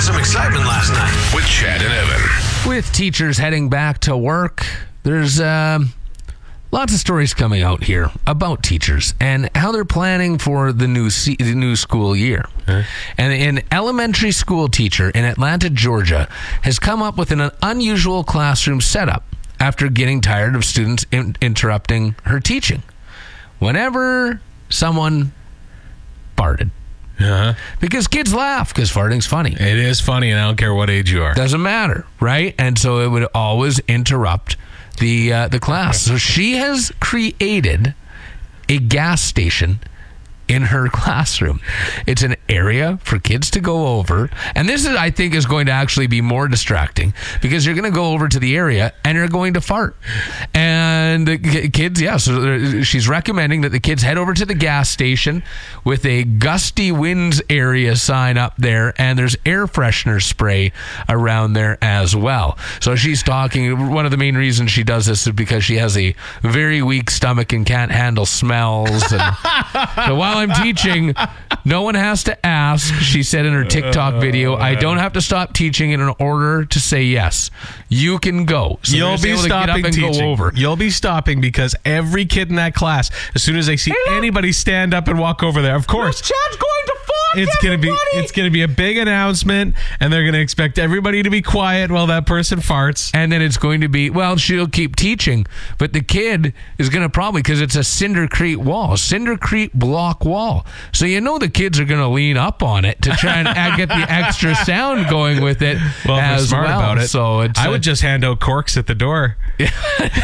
some excitement last night with Chad and Evan. With teachers heading back to work, there's lots of stories coming out here about teachers and how they're planning for the new school year. And an elementary school teacher in Atlanta, Georgia, has come up with an unusual classroom setup after getting tired of students interrupting her teaching whenever someone farted. Because kids laugh because farting's funny. It is funny, and I don't care what age you are. Doesn't matter, right? And so it would always interrupt the class. So she has created a gas station in her classroom. It's an area for kids to go over, and this is, I think, is going to actually be more distracting because you're going to go over to the area and you're going to fart. And the kids, so she's recommending that the kids head over to the gas station with a gusty winds area sign up there, and there's air freshener spray around there as well. So she's talking, one of the main reasons she does this is because she has a very weak stomach and can't handle smells. And so while I'm teaching, no one has to ask, she said in her TikTok video. I don't have to stop teaching in order to say yes. You can go. So you'll be stopping teaching. Go over. You'll be stopping because every kid in that class, as soon as they see anybody stand up and walk over there, of course, Chad's going to fuck it's gonna be a big announcement, and they're gonna expect everybody to be quiet while that person farts. And then it's going to be, well, she'll keep teaching, but the kid is gonna probably, because it's a cindercrete block wall, so the kids are gonna lean up on it to try and get the extra sound going with it. Well, if we're smart about it, so I would just hand out corks at the door.